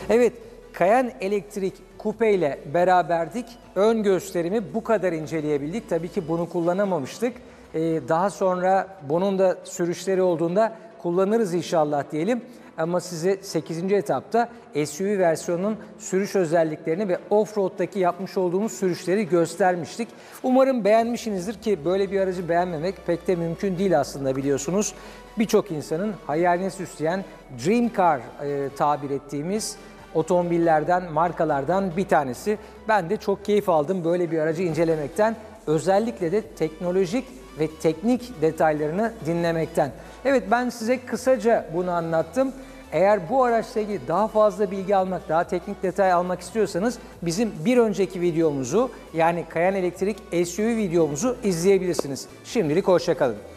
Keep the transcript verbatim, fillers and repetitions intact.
Evet, Cayenne Electric Coupe ile beraberdik. Ön gösterimi bu kadar inceleyebildik. Tabii ki bunu kullanamamıştık. Ee, daha sonra bunun da sürüşleri olduğunda kullanırız inşallah diyelim. Ama size sekizinci etapta S U V versiyonunun sürüş özelliklerini ve off-road'daki yapmış olduğumuz sürüşleri göstermiştik. Umarım beğenmişsinizdir ki böyle bir aracı beğenmemek pek de mümkün değil aslında, biliyorsunuz. Birçok insanın hayalini süsleyen Dream Car e, tabir ettiğimiz otomobillerden, markalardan bir tanesi. Ben de çok keyif aldım böyle bir aracı incelemekten. Özellikle de teknolojik ve teknik detaylarını dinlemekten. Evet, ben size kısaca bunu anlattım. Eğer bu araçla ilgili daha fazla bilgi almak, daha teknik detay almak istiyorsanız bizim bir önceki videomuzu, yani Cayenne Electric S U V videomuzu izleyebilirsiniz. Şimdilik hoşça kalın.